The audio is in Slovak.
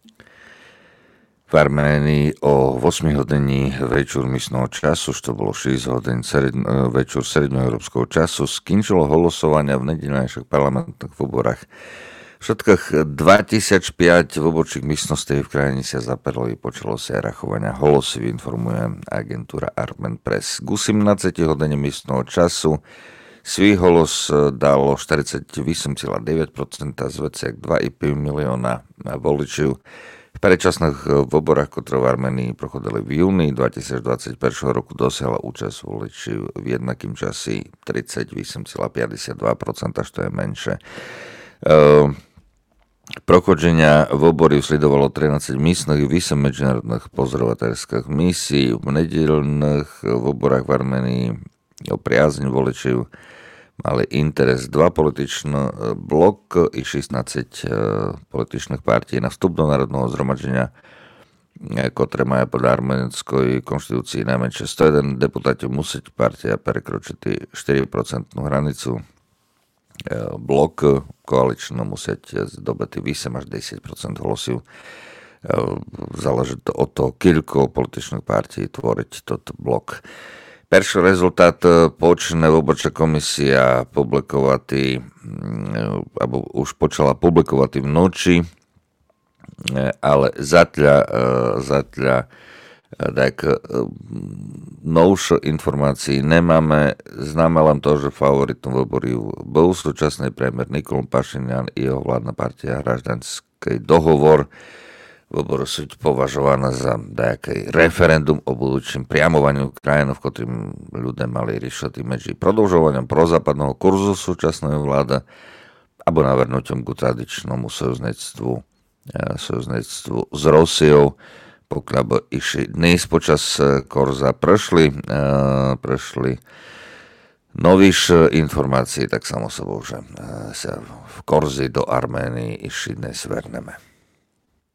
v Arménii o 8 hodení večer místneho času, što bolo 6 hodín večer srednjoeurópskeho času, skončilo hlasovania v nedeľných parlamentných voľbách. Všetkých 2005 voľbočích místností v krajine sa zaperli, počalo sa aj rachovania hlasov, informuje agentúra Armen Press. K 18 hodení místneho času svý hlas dalo 48,9% z veciach 2,5 milióna voličov. V predčasných voľbách, ktoré v Arménii prochodili v júni 2021 roku, dosiahla účasť voličov v jednakým časi 38,52%, što je menšie. Prochodzenia voľby sledovalo 13 místnych i 8 medzinárodných pozorovateľských misií. V nedeľných voľbách v Arménii o priazeň voličov mali interes 2 političný blok i 16 političných partí na vstup do národného zhromaždenia, ktoré majú podľa arménskej konštitúcii najmenšie 101 deputátov, musieť partia prekročiť 4% hranicu. Blok koaličný musieť zdobať 8 až 10% hlasov. Záleží to od toho, koľko političných partí tvoriť toto blok. Перший результат почне виборча комісія публікувати, або уж почала публікувати вночі, але затля так новші інформації немає. Зnáme len to, že favoritom виборів був súčasný premiér Nikol Pašinjan i jeho vládna partia Hraždanský dohovor. Voľby sú považované za nejaké referendum o budúčim priamovaniu krajín, v ktorým ľudia mali riešiť medzi prodlžovaním prozápadného kurzu súčasnej vlády alebo navrhnutím k tradičnému sojuznectvu s Rusiou. Pokiaľ by išli dnes počas kurza prešli novíš informácií, tak samo sebou, že sa v kurzi do Arménii išli dnes verneme.